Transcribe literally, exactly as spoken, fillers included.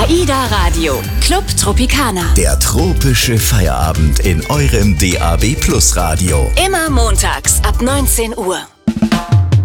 AIDA Radio, Club Tropicana. Der tropische Feierabend in eurem D A B Plus Radio. Immer montags ab neunzehn Uhr.